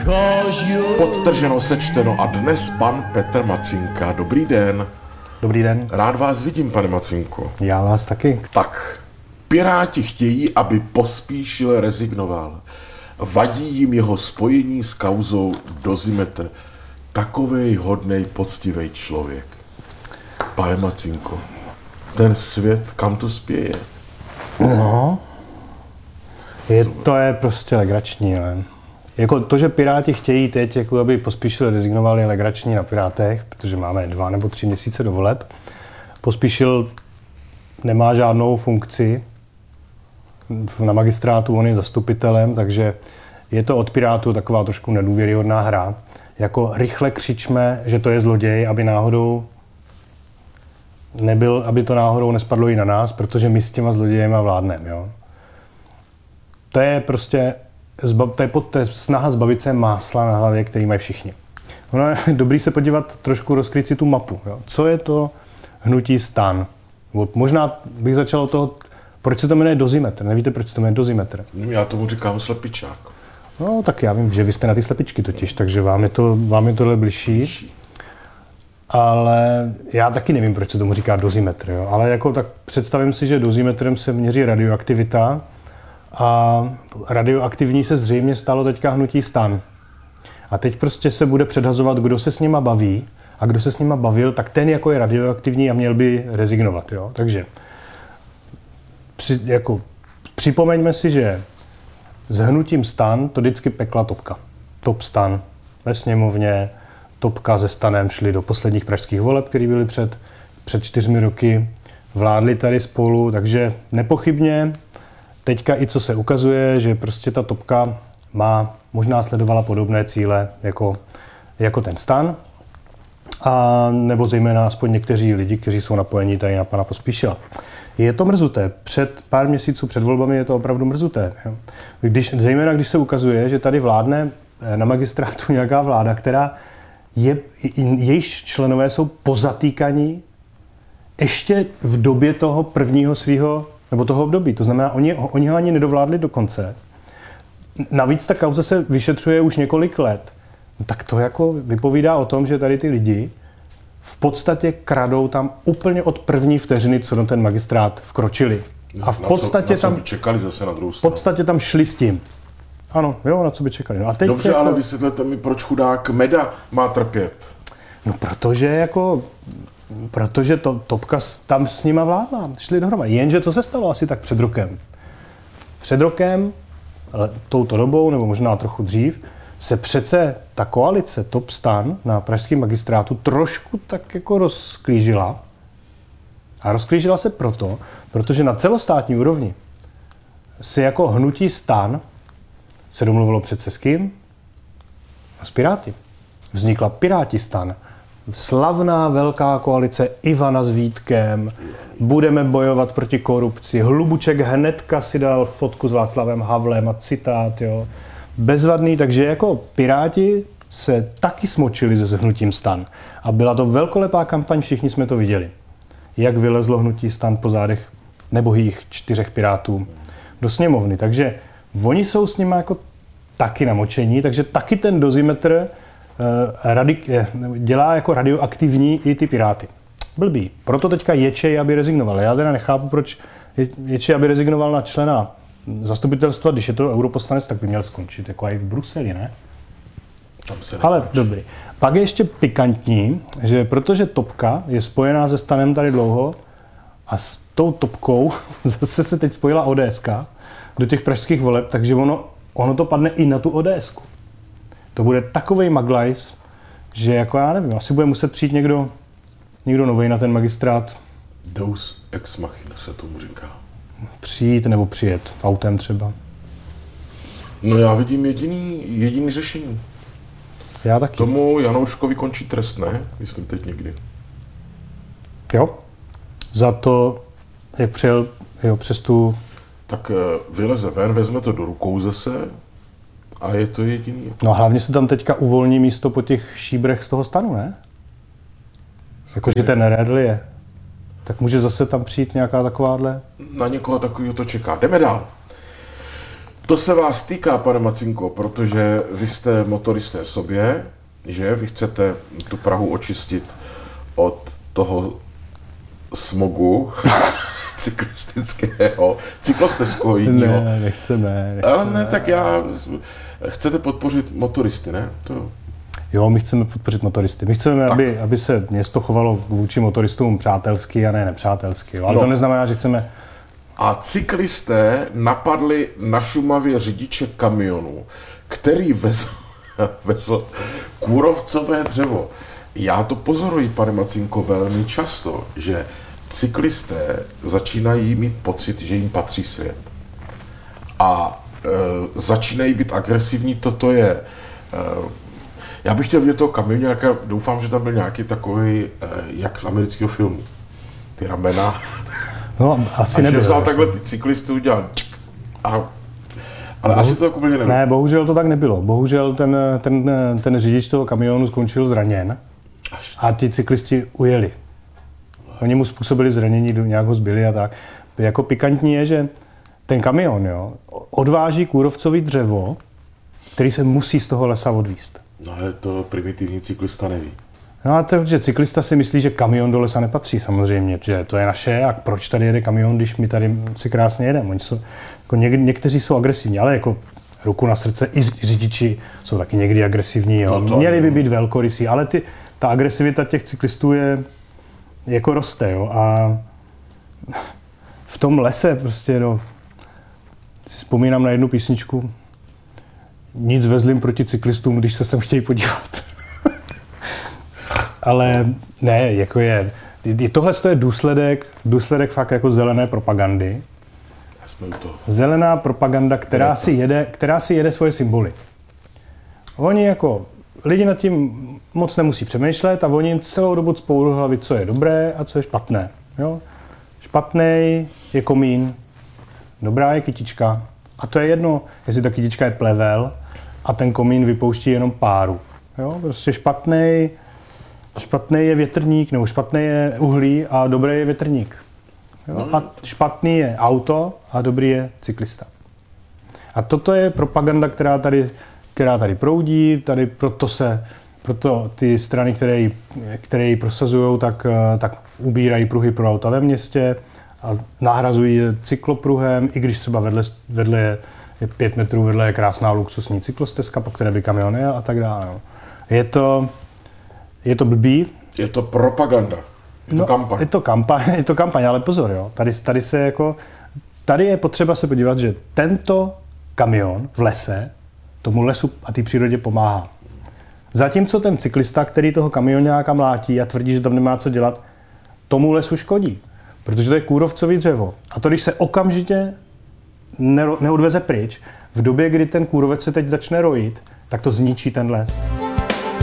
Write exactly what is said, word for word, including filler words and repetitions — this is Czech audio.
Podtrženo, sečteno a dnes pan Petr Macinka. Dobrý den. Dobrý den. Rád vás vidím, pane Macinko. Já vás taky. Tak, Piráti chtějí, aby Pospíšil rezignoval. Vadí jim jeho spojení s kauzou Dozimetr. Takovej hodnej, poctivej člověk. Pane Macinko, ten svět, kam to spěje? No, je, to je prostě legrační, ale. Jako to, že Piráti chtějí teď, jako aby Pospíšil rezignoval, je legrační na Pirátech, protože máme dva nebo tři měsíce do voleb. Pospíšil nemá žádnou funkci na magistrátu, on je zastupitelem, takže je to od Pirátů taková trošku nedůvěryhodná hra. Jako rychle křičme, že to je zloděj, aby náhodou nebyl, aby to náhodou nespadlo i na nás, protože my s těma zlodějema vládneme, jo. To je prostě to je, pod, to je snaha zbavit se másla na hlavě, který mají všichni. Ono je dobrý se podívat trošku, rozkryt si tu mapu. Jo. Co je to hnutí STAN? Možná bych začal od toho, proč se to jmenuje Dozimetr. Nevíte, proč se to jmenuje Dozimetr? Já tomu říkám slepičák. No, tak já vím, že vy jste na ty slepičky totiž, takže vám je, to, vám je tohle bližší. Ale já taky nevím, proč se tomu říká Dozimetr. Jo. Ale jako tak představím si, že dozimetrem se měří radioaktivita, a radioaktivní se zřejmě stalo teďka hnutí STAN. A teď prostě se bude předhazovat, kdo se s nima baví, a kdo se s nima bavil, tak ten jako je radioaktivní a měl by rezignovat. Jo? Takže při, jako, připomeňme si, že s hnutím STAN to vždycky pekla topka. Top STAN ve sněmovně, topka se STANem šli do posledních pražských voleb, které byly před, před čtyřmi roky. Vládli tady spolu, takže nepochybně teďka i co se ukazuje, že prostě ta topka má, možná sledovala podobné cíle jako, jako ten STAN, a nebo zejména aspoň někteří lidi, kteří jsou napojení tady na pana Pospíšila. Je to mrzuté. Před pár měsíců před volbami je to opravdu mrzuté. Když, zejména když se ukazuje, že tady vládne na magistrátu nějaká vláda, která je, jejíž členové jsou pozatýkaní ještě v době toho prvního svého nebo toho období. To znamená, oni, oni ho ani nedovládli do konce. Navíc ta kauza se vyšetřuje už několik let. Tak to jako vypovídá o tom, že tady ty lidi v podstatě kradou tam úplně od první vteřiny, co do ten magistrát vkročili. A v podstatě na co, na co tam by čekali zase na druhou v stranu. podstatě tam šli s tím. Ano, jo, na co by čekali. No a teď Dobře, jako, ale vysvětlete mi, proč chudák Meda má trpět. No protože jako Protože to, topka tam s nima vládla, šli dohromady. Jenže co se stalo asi tak před rokem? Před rokem, ale touto dobou, nebo možná trochu dřív, se přece ta koalice Top STAN na pražském magistrátu trošku tak jako rozklížila. A rozklížila se proto, protože na celostátní úrovni si jako hnutí STAN se domluvilo přece s kým? A s Piráty. Vznikla Piráti STAN. Slavná velká koalice Ivana s Vítkem, budeme bojovat proti korupci. Hlubuček hnedka si dal fotku s Václavem Havlem a citát, jo. Bezvadný, takže jako Piráti se taky smočili se hnutím STAN. A byla to velkolepá kampaň, všichni jsme to viděli. Jak vylezlo hnutí STAN po zádech nebohých čtyřech Pirátů do sněmovny. Takže oni jsou s nimi jako taky namočení, takže taky ten Dozimetr Radik, dělá jako radioaktivní i ty Piráty. Blbý. Proto teďka Ječej, aby rezignoval. Já teda nechápu, proč Ječej, aby rezignoval na člena zastupitelstva, když je to europoslanec, tak by měl skončit, jako i v Bruseli, ne? Tam se Ale dobrý. Pak je ještě pikantní, že protože topka je spojená se STANem tady dlouho a s tou topkou zase se teď spojila ODSka do těch pražských voleb, takže ono, ono to padne i na tu ODSku. To bude takovej maglajs, že jako já nevím, asi bude muset přijít někdo, někdo novej na ten magistrát. Deus ex machina se tomu říká. Přijít nebo přijet autem třeba. No já vidím jediný, jediný řešení. Já taky. Tomu Janouškovi končí trest, ne? Myslím teď někdy. Jo. Za to, jak přijel jo, přes tu... Tak vyleze ven, vezme to do rukou zase a je to jediný. No a hlavně se tam teďka uvolní místo po těch šíbrech z toho STANu, ne? Jakože ten Redl je. Tak může zase tam přijít nějaká takováhle... Na někoho takového to čeká. Jdeme dál. To se vás týká, pane Macinko, protože vy jste motoristé sobě, že? Vy chcete tu Prahu očistit od toho smogu cyklistického, cyklostezského jiného. Ne, nechceme, nechceme. Ale ne, tak já... Chcete podpořit motoristy, ne? To... Jo, my chceme podpořit motoristy. My chceme, aby, aby se město chovalo vůči motoristům přátelsky a ne nepřátelsky. Jo? Ale no. to neznamená, že chceme... A cyklisté napadli na Šumavě řidiče kamionu, který vezl, vezl kůrovcové dřevo. Já to pozoruji, pane Macinko, velmi často, že cyklisté začínají mít pocit, že jim patří svět. A e, začínají být agresivní, toto je... E, já bych chtěl vidět toho kamioňáka, doufám, že tam byl nějaký takový, e, jak z amerického filmu. Ty ramena... No, asi a nebyl. že vzal takhle ty cyklisty, udělal čik, a, ale Bohu, asi to tak úplně nebylo. Ne, bohužel to tak nebylo. Bohužel ten, ten, ten řidič toho kamionu skončil zraněn a ti cyklisti ujeli. Oni mu způsobili zranění, nějak ho zbyli a tak. Jako pikantní je, že ten kamion, jo, odváží kůrovcový dřevo, který se musí z toho lesa odvízt. No ale to primitivní cyklista neví. No a to, že cyklista si myslí, že kamion do lesa nepatří samozřejmě, že to je naše a proč tady jede kamion, když my tady si krásně jedeme. Oni jsou, jako něk, někteří jsou agresivní, ale jako ruku na srdce, i řidiči jsou taky někdy agresivní. Jo. No měli by být velkorysí, ale ty, ta agresivita těch cyklistů je jako roste. Jo. A v tom lese prostě, no, si vzpomínám na jednu písničku, nic vezlím proti cyklistům, když se sem chtějí podívat. Ale ne, jako je, tohle je důsledek, důsledek fakt jako zelené propagandy. Zelená propaganda, která si jede, která si jede svoje symboly. Oni jako, lidi nad tím moc nemusí přemýšlet a oni jim celou dobu cpou do hlavy, co je dobré a co je špatné. Jo? Špatnej je komín, dobrá je kytička. A to je jedno, jestli ta kytička je plevel a ten komín vypouští jenom páru. Jo? Prostě špatnej Špatný je větrník, nebo špatný je uhlí a dobrý je větrník. Jo? A špatný je auto a dobrý je cyklista. A toto je propaganda, která tady, která tady proudí, tady proto se, proto ty strany, které ji, které ji prosazují, tak, tak ubírají pruhy pro auta ve městě a nahrazují cyklopruhem, i když třeba vedle, vedle je, je pět metrů vedle je krásná luxusní cyklostezka, po které by kamion jel a tak dále. Je to Je to blbý. Je to propaganda. Je to no, kampaň. Je to kampaň, je to kampaň, ale pozor, jo. Tady, tady se jako, tady je potřeba se podívat, že tento kamion v lese tomu lesu a té přírodě pomáhá. Zatímco ten cyklista, který toho kamionáka mlátí a tvrdí, že tam nemá co dělat, tomu lesu škodí. Protože to je kůrovcový dřevo. A to, když se okamžitě neodveze pryč, v době, kdy ten kůrovec se teď začne rojit, tak to zničí ten les.